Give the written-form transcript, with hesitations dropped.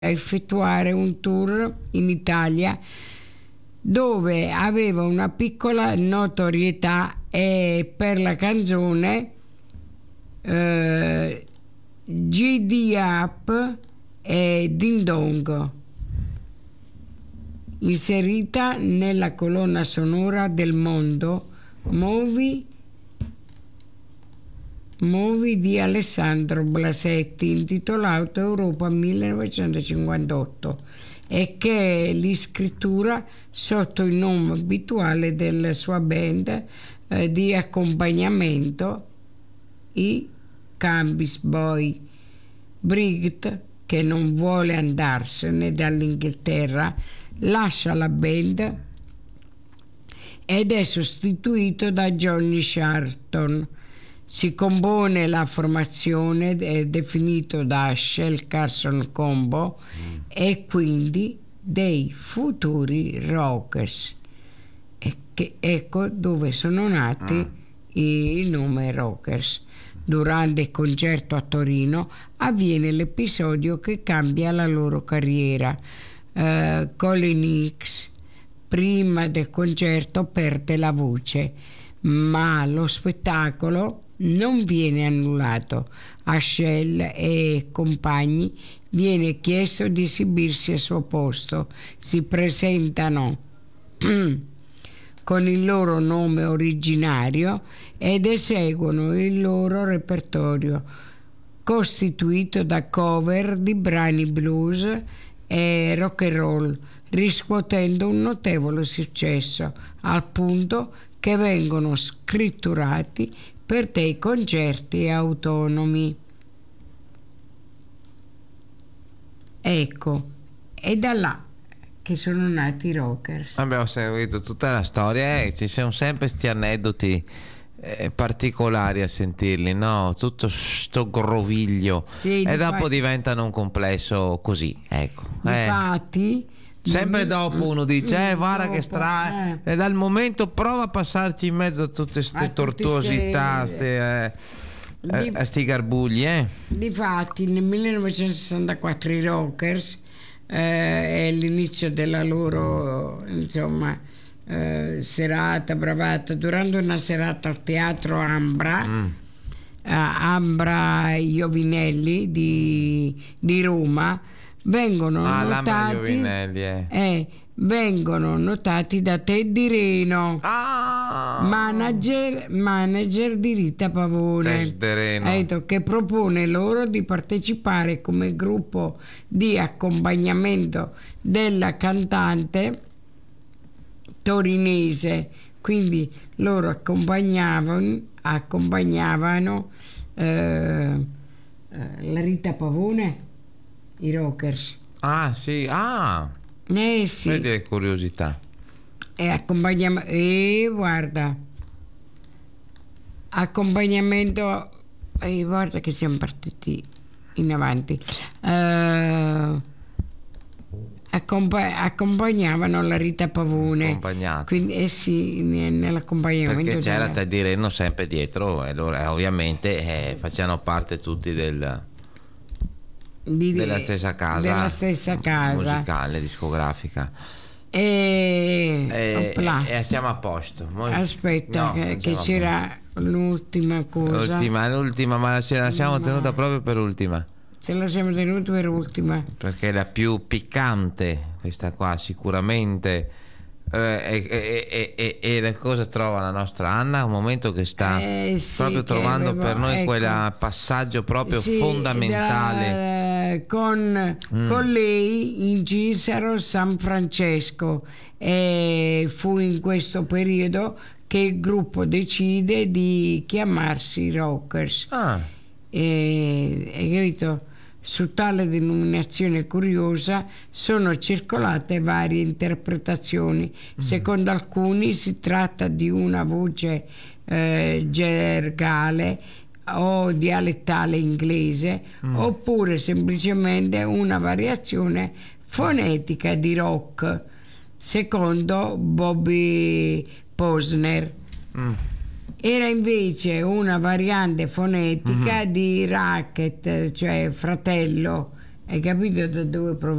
a effettuare un tour in Italia dove aveva una piccola notorietà per la canzone Giddy Up e Ding Dong, inserita nella colonna sonora del mondo Movie di Alessandro Blasetti, intitolato Europa 1958, e che è l'iscrittura sotto il nome abituale della sua band di accompagnamento, i Cambis Boy. Brigid, che non vuole andarsene dall'Inghilterra, lascia la band ed è sostituito da Johnny Sharton. Si compone la formazione, è definito da Shell Carson Combo, e quindi dei futuri Rockers. Ecco dove sono nati il nome Rockers. Durante il concerto a Torino avviene l'episodio che cambia la loro carriera. Colin Hicks, prima del concerto, perde la voce, ma lo spettacolo non viene annullato. A Shell e compagni viene chiesto di esibirsi al suo posto. Si presentano con il loro nome originario ed eseguono il loro repertorio, costituito da cover di brani blues e rock and roll, riscuotendo un notevole successo, al punto che vengono scritturati per dei concerti autonomi. Ecco, è da là che sono nati i Rockers. Abbiamo seguito tutta la storia e ci sono sempre sti aneddoti particolari a sentirli, no? Tutto sto groviglio, sì, e dopo diventano un complesso così, ecco. Infatti sempre dopo uno dice guarda che strano, e dal momento prova a passarci in mezzo a tutte queste tortuosità, a sti garbugli, Difatti nel 1964 i Rockers è l'inizio della loro serata bravata. Durante una serata al teatro Ambra Iovinelli di Roma vengono notati da Teddy Reno, manager di Rita Pavone, che propone loro di partecipare come gruppo di accompagnamento della cantante torinese. Quindi loro accompagnavano la Rita Pavone, i Rockers. Sì. Sì. Vedi le curiosità. Accompagnamento, guarda che siamo partiti in avanti. Accompagnavano la Rita Pavone, quindi nell'accompagnamento, perché c'era Teddy Reno sempre dietro, e loro ovviamente facevano parte tutti della stessa casa musicale, discografica, e siamo a posto. Aspetta, che c'era l'ultima cosa, l'ultima, ma ce la siamo tenuta proprio per ultima. Ce la siamo tenuta per ultima perché è la più piccante, questa qua sicuramente. E cosa trova la nostra Anna? Un momento che sta proprio trovando per noi quel passaggio proprio fondamentale. Con lei incisero San Francesco, e fu in questo periodo che il gruppo decide di chiamarsi Rockers. Hai capito? Su tale denominazione curiosa sono circolate varie interpretazioni. Secondo alcuni si tratta di una voce gergale o dialettale inglese, oppure semplicemente una variazione fonetica di rock, secondo Bobby Posner. Era invece una variante fonetica di racket, cioè fratello, Hai capito da dove proviene?